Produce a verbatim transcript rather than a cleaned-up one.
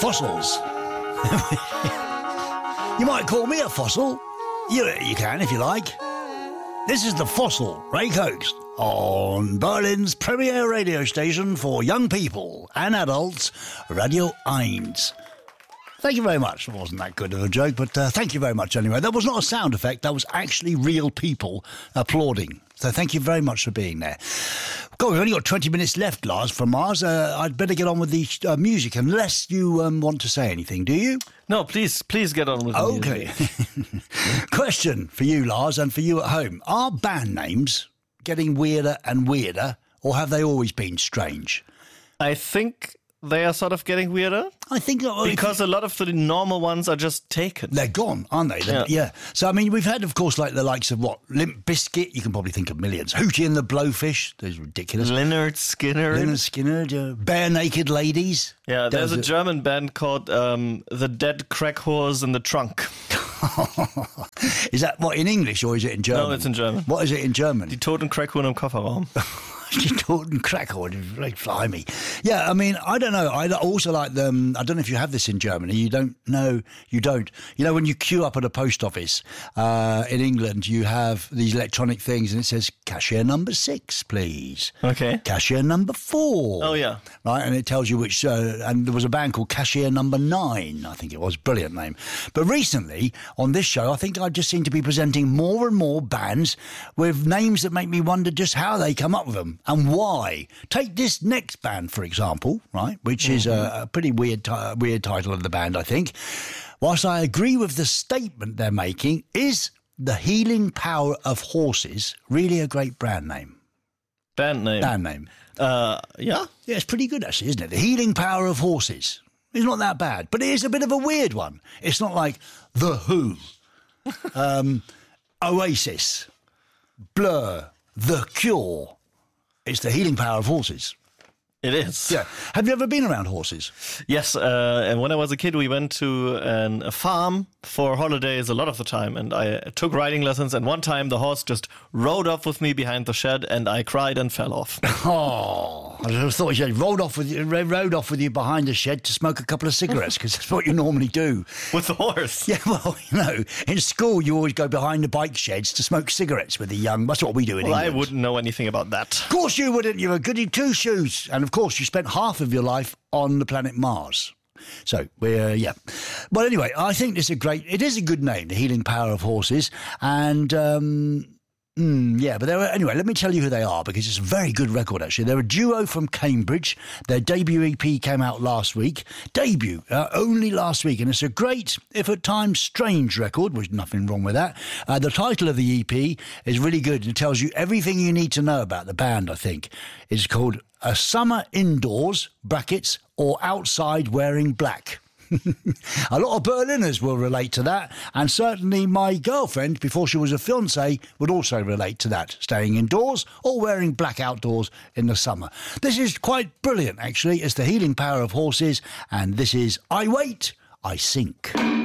fossils. You might call me a fossil. You, you can if you like. This is The Fossil, Ray Coates, on Berlin's premier radio station for young people and adults, Radio Eins. Thank you very much. It wasn't that good of a joke, but uh, thank you very much anyway. That was not a sound effect. That was actually real people applauding. So thank you very much for being there. God, we've only got twenty minutes left, Lars, from Mars. Uh, I'd better get on with the uh, music, unless you um, want to say anything, do you? No, please, please get on with the okay. music. Question for you, Lars, and for you at home. Are band names getting weirder and weirder, or have they always been strange? I think they are sort of getting weirder. I think... Uh, because a lot of the normal ones are just taken. They're gone, aren't they? They're, yeah. yeah. So, I mean, we've had, of course, like the likes of, what, Limp Bizkit, you can probably think of millions. Hootie and the Blowfish, those ridiculous. Lynyrd Skynyrd. Lynyrd Skynyrd, uh, Bare Naked Ladies. Yeah, there's a, a German band called um, The Dead Crack Whores in the Trunk. Is that, what, in English or is it in German? No, it's in German. What is it in German? Die Toten Crackhuhn im Kofferraum. Die Toten Crackhuhn, like blimey. Yeah, I mean, I don't know. I also like them. I don't know if you have this in Germany. You don't know. You don't. You know, when you queue up at a post office uh, in England, you have these electronic things and it says cashier number six, please. Okay. Cashier number four. Oh, yeah. Right, and it tells you which. Uh, and there was a band called Cashier Number Nine, I think it was. Brilliant name. But recently, on this show, I think I just seem to be presenting more and more bands with names that make me wonder just how they come up with them. And why? Take this next band, for example, right, which mm-hmm. is a, a pretty weird ti- weird title of the band, I think. Whilst I agree with the statement they're making, is The Healing Power of Horses really a great brand name? Band name? Band name. Uh, yeah? Yeah, it's pretty good, actually, isn't it? The Healing Power of Horses. It's not that bad, but it is a bit of a weird one. It's not like The Who, um, Oasis, Blur, The Cure. It's The Healing Power of Horses. It is. Yeah. Have you ever been around horses? Yes. Uh, and when I was a kid, we went to an, a farm for holidays a lot of the time. And I took riding lessons. And one time the horse just rode off with me behind the shed and I cried and fell off. Oh, I thought you said rode off with you, rode off with you behind the shed to smoke a couple of cigarettes because that's what you normally do. With the horse? Yeah, well, you know, in school you always go behind the bike sheds to smoke cigarettes with the young. That's what we do in well, England. I wouldn't know anything about that. Of course you wouldn't. You're a goody two-shoes. And of course you spent half of your life on the planet Mars. So, we're, uh, yeah. Well, anyway, I think it's a great, it is a good name, The Healing Power of Horses. And, um, mm, yeah, but there are, anyway, let me tell you who they are because it's a very good record, actually. They're a duo from Cambridge. Their debut E P came out last week. Debut, uh, only last week. And it's a great, if at times strange record, which nothing wrong with that. Uh, the title of the E P is really good. It tells you everything you need to know about the band, I think. It's called A Summer Indoors, brackets, or Outside Wearing Black. A lot of Berliners will relate to that, and certainly my girlfriend, before she was a fiancée, would also relate to that, staying indoors or wearing black outdoors in the summer. This is quite brilliant, actually. It's The Healing Power of Horses, and this is I Wait, I Sink.